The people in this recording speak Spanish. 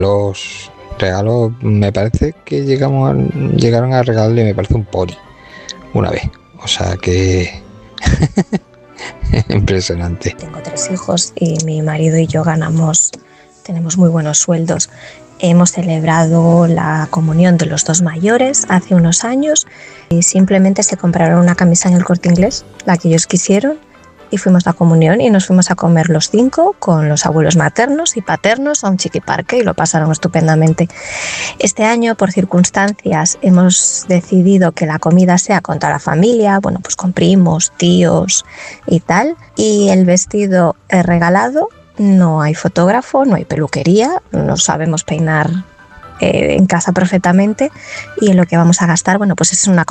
Los regalos, me parece que llegaron a regalarle, me parece, un pony una vez. O sea que impresionante. Tengo 3 hijos y mi marido y yo tenemos muy buenos sueldos. Hemos celebrado la comunión de los 2 mayores hace unos años y simplemente se compraron una camisa en el Corte Inglés, la que ellos quisieron, y fuimos a la comunión y nos fuimos a comer los 5 con los abuelos maternos y paternos a un chiquiparque y lo pasaron estupendamente. Este año, por circunstancias, hemos decidido que la comida sea con toda la familia, bueno, pues con primos, tíos y tal, y el vestido regalado. No hay fotógrafo, no hay peluquería, no sabemos peinar en casa perfectamente, y en lo que vamos a gastar, bueno, pues es una